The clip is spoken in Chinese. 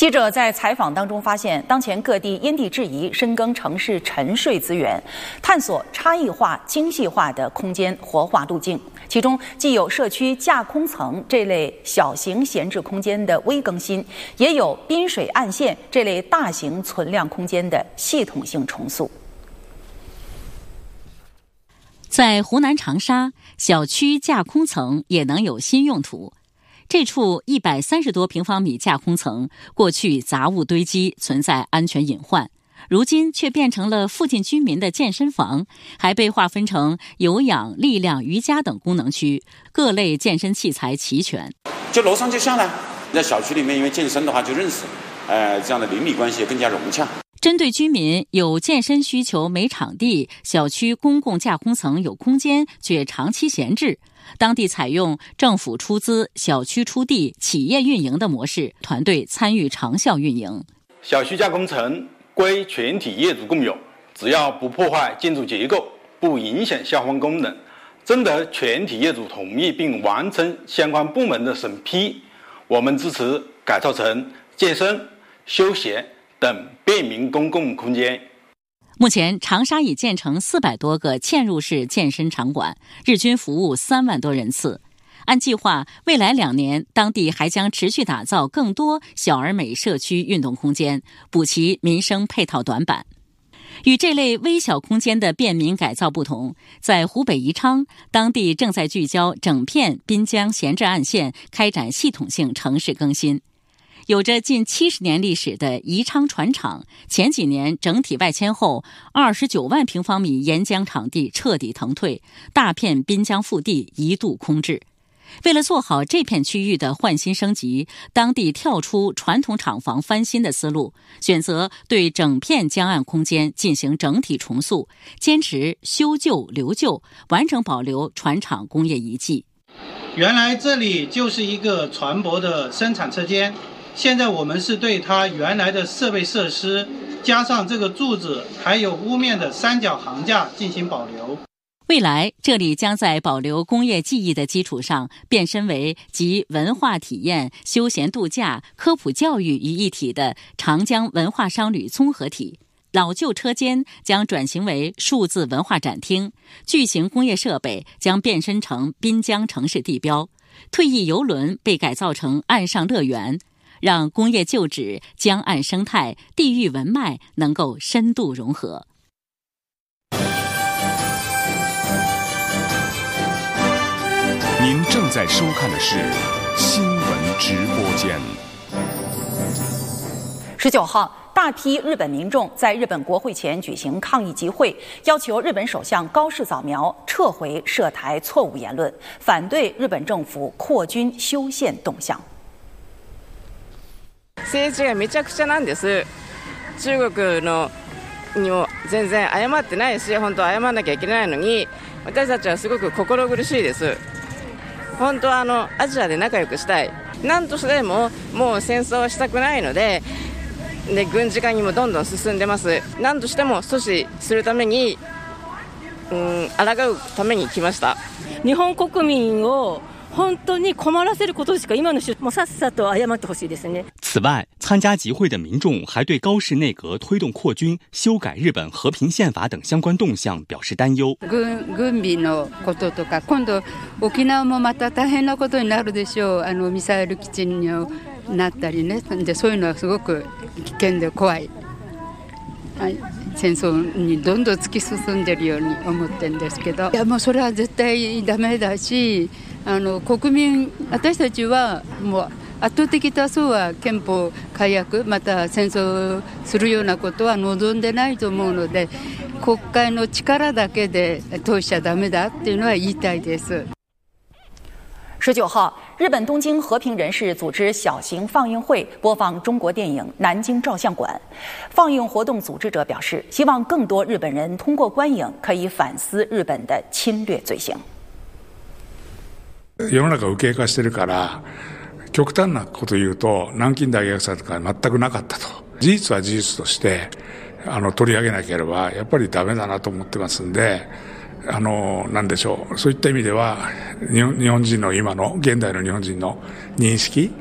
记者在采访当中发现，当前各地因地制宜深耕城市沉睡资源，探索差异化、精细化的空间活化路径。其中既有社区架空层这类小型闲置空间的微更新，也有滨水岸线这类大型存量空间的系统性重塑。 在湖南长沙，小区架空层也能有新用途。这处130多平方米架空层，过去杂物堆积，存在安全隐患，如今却变成了附近居民的健身房，还被划分成有氧、力量、瑜伽等功能区，各类健身器材齐全。 就楼上就下来，在小区里面，因为健身的话就认识，这样的邻里关系也更加融洽。 针对居民有健身需求没场地，小区公共架空层有空间却长期闲置，当地采用政府出资、小区出地、企业运营的模式，团队参与长效运营。 小区架空层归全体业主共有，只要不破坏建筑结构，不影响消防功能，征得全体业主同意并完成相关部门的审批，我们支持改造成健身、休闲等便民公共空间。 目前，长沙已建成400多个嵌入式健身场馆，日均服务3万多人次。按计划，未来2年，当地还将持续打造更多小而美社区运动空间，补齐民生配套短板。与这类微小空间的便民改造不同，在湖北宜昌，当地正在聚焦整片滨江闲置岸线，开展系统性城市更新。有着近70年历史的宜昌船厂，前几年整体外迁后，29万平方米沿江场地彻底腾退，大片滨江腹地一度空置。为了做好这片区域的换新升级，当地跳出传统厂房翻新的思路，选择对整片江岸空间进行整体重塑，坚持修旧留旧，完整保留船厂工业遗迹。 原来这里就是一个船舶的生产车间，现在我们是对它原来的设备设施，加上这个柱子还有屋面的三角行架进行保留。 未来，这里将在保留工业技艺的基础上，变身为集文化体验、休闲度假、科普教育于一体的长江文化商旅综合体。老旧车间将转型为数字文化展厅，巨型工业设备将变身成滨江城市地标，退役邮轮被改造成岸上乐园，让工业旧址、江岸生态、地域文脉能够深度融合。 您正在收看的是新闻直播间。 19号，大批日本民众在日本国会前举行抗议集会，要求日本首相高市早苗撤回涉台错误言论，反对日本政府扩军修宪动向。 政治がめちゃくちゃなんです。中国のにも全然謝ってないし、本当は謝らなきゃいけないのに、私たちはすごく心苦しいです。本当はアジアで仲良くしたい。何としてももう戦争はしたくないので。軍事化にもどんどん進んでます。何としても阻止するために、抗うために来ました。 日本国民を本当に困らせることしか今の首もうさっさと謝ってほしいですね。 此外，参加集会的民众还对高市内阁推动扩军、修改日本和平宪法等相关動向表示担忧。 軍備のこととか、今度沖縄もまた大変なことになるでしょう。ミサイル基地になったりね。でそういうのはすごく危険で怖い。戦争にどんどん突き進んでるように思ってるんですけど、いやもうそれは絶対ダメだし、国民私たちはもう圧倒的多数は憲法改悪また戦争するようなことは望んでないと思うので、国会の力だけで通しちゃダメだっていうのは言いたいです。 19号，日本东京和平人士组织小型放映会，播放中国电影《南京照相馆》。放映活动组织者表示，希望更多日本人通过观影可以反思日本的侵略罪行。 世の中右傾化してるから、極端なこと言うと南京大虐殺とか全くなかったと。事実は事実として取り上げなければやっぱりダメだなと思ってますんで。なんでしょう、そういった意味では日本人の今の現代の日本人の認識